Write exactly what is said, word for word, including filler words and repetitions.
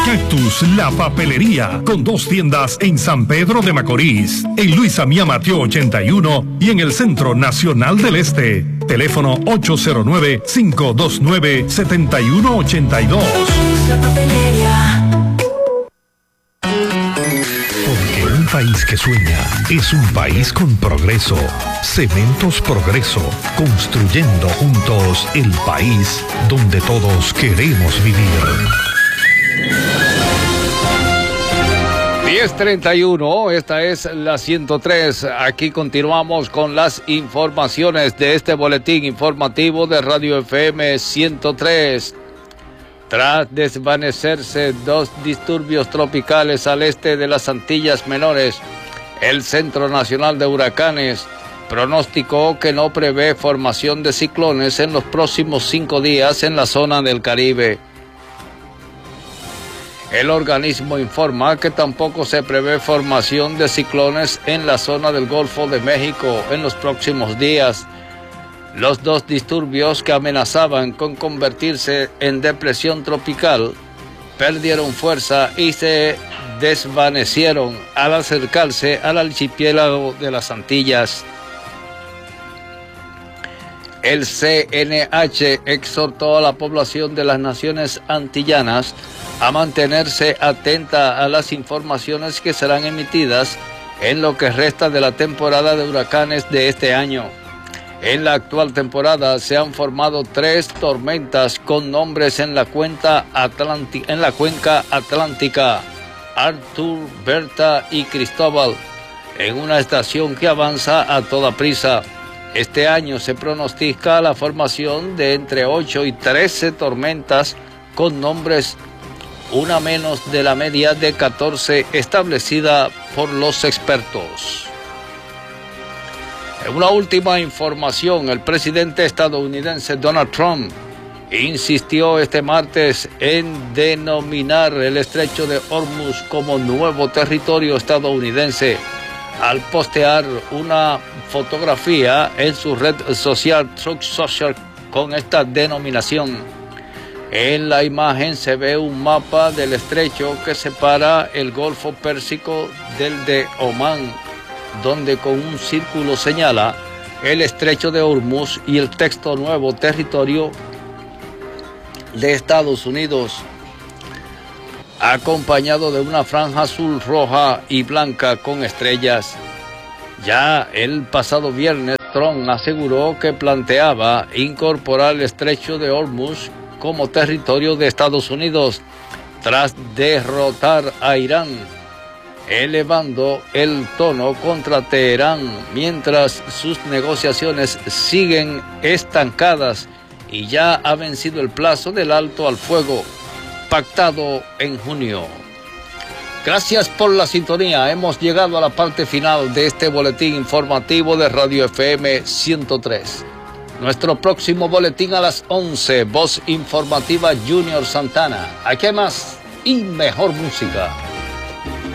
Cactus, la papelería, con dos tiendas en San Pedro de Macorís, en Luis Amía Mateo ochenta y uno y en el Centro Nacional del Este. Teléfono ocho cero nueve, cinco dos nueve, siete uno ocho dos. La papelería. Porque un país que sueña es un país con progreso. Cementos Progreso, construyendo juntos el país donde todos queremos vivir. diez treinta y uno, esta es la ciento tres. Aquí continuamos con las informaciones de este boletín informativo de Radio F M ciento tres. Tras desvanecerse dos disturbios tropicales al este de las Antillas Menores, el Centro Nacional de Huracanes pronosticó que no prevé formación de ciclones en los próximos cinco días en la zona del Caribe. El organismo informa que tampoco se prevé formación de ciclones en la zona del Golfo de México en los próximos días. Los dos disturbios que amenazaban con convertirse en depresión tropical perdieron fuerza y se desvanecieron al acercarse al archipiélago de las Antillas. El C N H exhortó a la población de las naciones antillanas a mantenerse atenta a las informaciones que serán emitidas en lo que resta de la temporada de huracanes de este año. En la actual temporada se han formado tres tormentas con nombres en la cuenca atlántica, en la cuenca atlántica: Arthur, Berta y Cristóbal, en una estación que avanza a toda prisa. Este año se pronostica la formación de entre ocho y trece tormentas con nombres, una menos de la media de catorce establecida por los expertos. En una última información, el presidente estadounidense Donald Trump insistió este martes en denominar el estrecho de Hormuz como nuevo territorio estadounidense al postear una fotografía en su red social Truth Social con esta denominación. En la imagen se ve un mapa del estrecho que separa el Golfo Pérsico del de Omán, donde con un círculo señala el estrecho de Hormuz y el texto nuevo territorio de Estados Unidos, acompañado de una franja azul, roja y blanca con estrellas. Ya el pasado viernes, Trump aseguró que planteaba incorporar el estrecho de Hormuz como territorio de Estados Unidos tras derrotar a Irán, elevando el tono contra Teherán mientras sus negociaciones siguen estancadas y ya ha vencido el plazo del alto al fuego pactado en junio. Gracias por la sintonía. Hemos llegado a la parte final de este boletín informativo de Radio F M ciento tres. Nuestro próximo boletín a las once, voz informativa Junior Santana. Aquí hay más y mejor música.